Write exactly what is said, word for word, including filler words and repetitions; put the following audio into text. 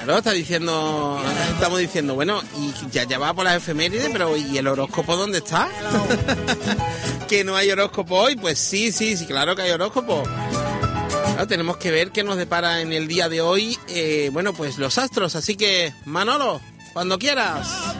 Claro, está diciendo, estamos diciendo, bueno, y ya, ya va por las efemérides, pero ¿y el horóscopo dónde está? ¿Que no hay horóscopo hoy? Pues sí, sí, sí, claro que hay horóscopo. Claro, tenemos que ver qué nos depara en el día de hoy, eh, bueno, pues los astros. Así que, Manolo, cuando quieras.